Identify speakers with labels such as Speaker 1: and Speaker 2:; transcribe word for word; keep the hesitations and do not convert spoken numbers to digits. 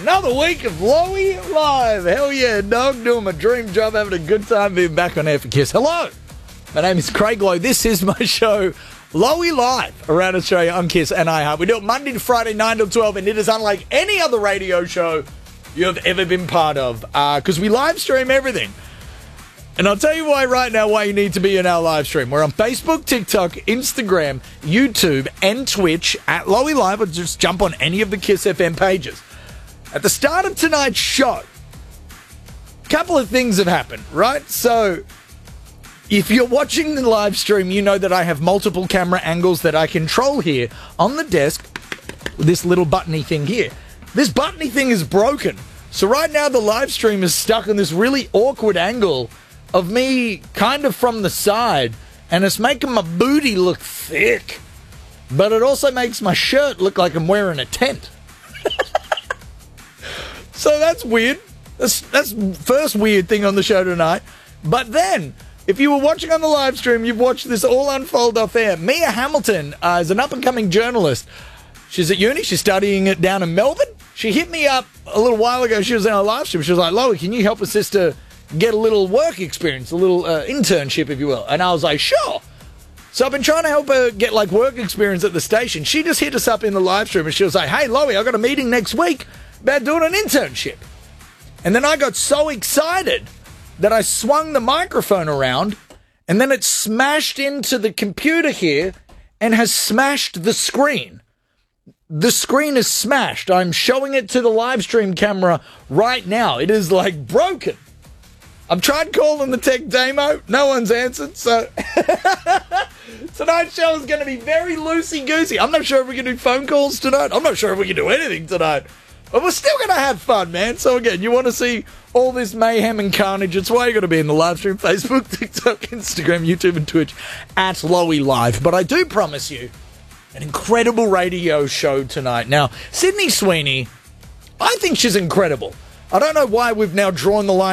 Speaker 1: Another week of Lowy Live. Hell yeah, dog. Doing my dream job, having a good time being back on air for Kiss. Hello. My name is Craig Lowe. This is my show, Lowy Live, around Australia on Kiss and iHeart. We do it Monday to Friday, nine till twelve, and it is unlike any other radio show you have ever been part of, because uh, we live stream everything. And I'll tell you why right now, why you need to be in our live stream. We're on Facebook, TikTok, Instagram, YouTube, and Twitch at Lowy Live, or just jump on any of the Kiss F M pages. At the start of tonight's show, a couple of things have happened, right? So, if you're watching the live stream, you know that I have multiple camera angles that I control here on the desk with this little buttony thing here. This buttony thing is broken. So right now the live stream is stuck on this really awkward angle of me kind of from the side, and it's making my booty look thick, but it also makes my shirt look like I'm wearing a tent. So that's weird. That's that's first weird thing on the show tonight. But then, if you were watching on the live stream, you've watched this all unfold off air. Mia Hamilton uh, is an up-and-coming journalist. She's at uni. She's studying it down in Melbourne. She hit me up a little while ago. She was in a live stream. She was like, Lowy, can you help us sister get a little work experience, a little uh, internship, if you will? And I was like, sure. So I've been trying to help her get, like, work experience at the station. She just hit us up in the live stream, and she was like, hey, Lowy, I've got a meeting next week about doing an internship. And then I got so excited that I swung the microphone around, and then it smashed into the computer here and has smashed the screen. The screen is smashed. I'm showing it to the live stream camera right now. It is, like, broken. I've tried calling the tech demo. No one's answered, so tonight's show is going to be very loosey-goosey. I'm not sure if we can do phone calls tonight. I'm not sure if we can do anything tonight. But we're still going to have fun, man. So, again, you want to see all this mayhem and carnage, it's why you got to be in the live stream, Facebook, TikTok, Instagram, YouTube, and Twitch at Lowy Live. But I do promise you an incredible radio show tonight. Now, Sydney Sweeney, I think she's incredible. I don't know why we've now drawn the line